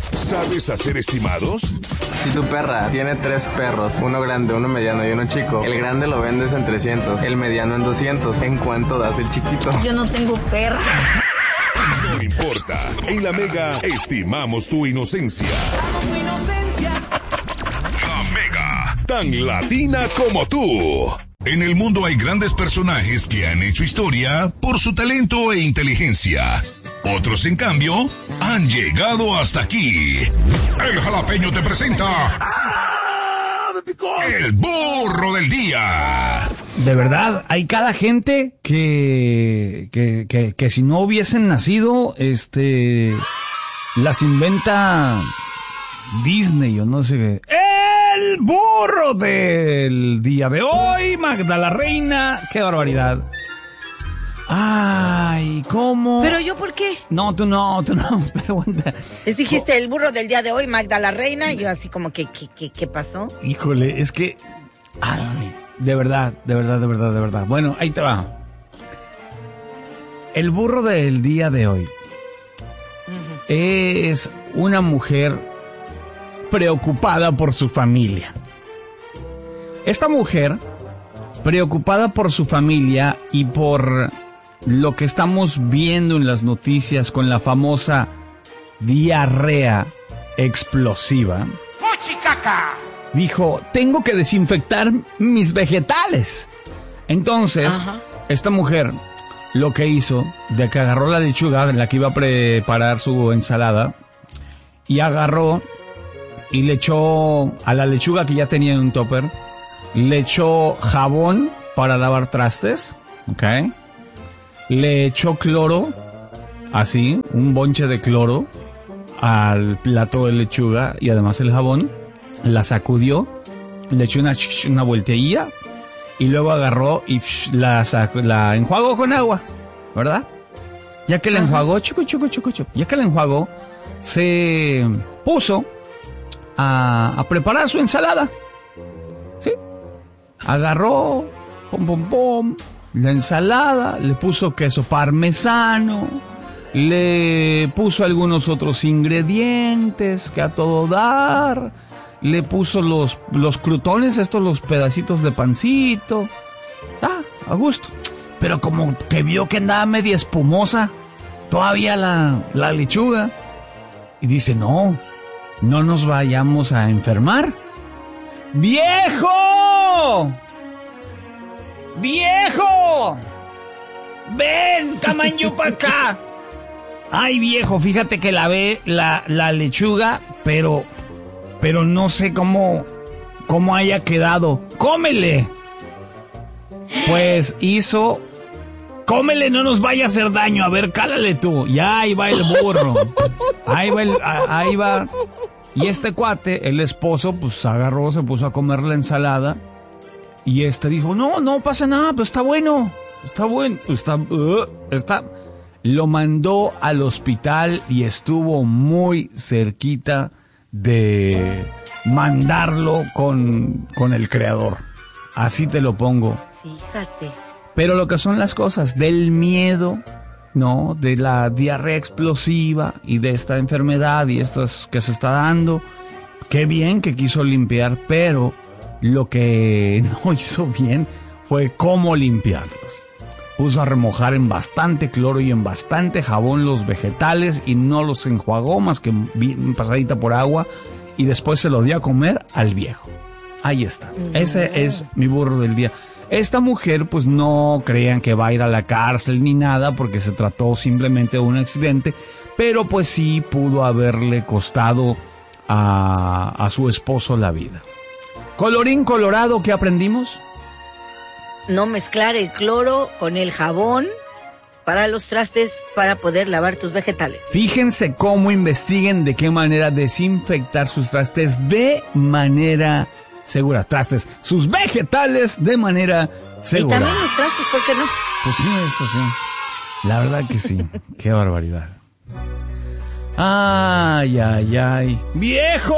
¿Sabes hacer estimados? Si tu perra tiene 3 perros, uno grande, uno mediano y uno chico, el grande lo vendes en 300, el mediano en 200. ¿En cuánto das el chiquito? Yo no tengo perra. No importa. En La Mega estimamos tu inocencia. La Mega, tan latina como tú. En el mundo hay grandes personajes que han hecho historia por su talento e inteligencia. Otros, en cambio, han llegado hasta aquí. El Jalapeño te presenta... El burro del día. De verdad, hay cada gente que si no hubiesen nacido, las inventa Disney o no sé qué. El burro del día de hoy, Magda la Reina. ¡Qué barbaridad! Ay, ¿cómo? ¿Pero yo por qué? No, tú no, pregunta. Les dijiste el burro del día de hoy, Magda la Reina, y yo así como que, ¿qué pasó? Híjole, es que... Ay, de verdad. Bueno, ahí te va. El burro del día de hoy es una mujer preocupada por su familia. Esta mujer, preocupada por su familia y por lo que estamos viendo en las noticias con la famosa diarrea explosiva, dijo, tengo que desinfectar mis vegetales. Entonces, esta mujer lo que hizo, de que agarró la lechuga de la que iba a preparar su ensalada, y agarró y le echó a la lechuga que ya tenía en un tupper, le echó jabón para lavar trastes, ¿ok? Le echó cloro, así, un bonche de cloro al plato de lechuga y además el jabón, la sacudió, le echó una vueltilla y luego agarró y la enjuagó con agua, ¿verdad? Ya que la enjuagó, ya que la enjuagó, se puso a preparar su ensalada, ¿sí? Agarró, la ensalada, le puso queso parmesano, le puso algunos otros ingredientes que a todo dar, le puso los crutones, los pedacitos de pancito, a gusto. Pero como que vio que andaba media espumosa todavía la lechuga, y dice, no nos vayamos a enfermar. ¡Viejo! ¡Ven, tamaño para acá! Ay, viejo, fíjate que lavé la lechuga, pero no sé cómo haya quedado. ¡Cómele! Pues hizo... ¡Cómele, no nos vaya a hacer daño! A ver, cálale tú. Ya, ahí va el burro. Ahí va. Y este cuate, el esposo, pues agarró, se puso a comer la ensalada. Y dijo, no pasa nada, pues está bueno. Lo mandó al hospital y estuvo muy cerquita de mandarlo con el creador. Así te lo pongo. Fíjate. Pero lo que son las cosas del miedo, ¿no? De la diarrea explosiva y de esta enfermedad y esto que se está dando. Qué bien que quiso limpiar, pero lo que no hizo bien fue cómo limpiarlos. Puso a remojar en bastante cloro y en bastante jabón los vegetales y no los enjuagó más que bien pasadita por agua, y después se lo dio a comer al viejo. Ahí está. Ese es mi burro del día. Esta mujer, pues no crean que va a ir a la cárcel ni nada, porque se trató simplemente de un accidente, pero pues sí pudo haberle costado a su esposo la vida. Colorín colorado, ¿qué aprendimos? No mezclar el cloro con el jabón para los trastes para poder lavar tus vegetales. Fíjense cómo investiguen de qué manera desinfectar sus trastes de manera segura. Sus vegetales de manera segura. Y también los trastes, ¿por qué no? Pues sí, eso sí. La verdad que sí. Qué barbaridad. Ay. ¡Viejo!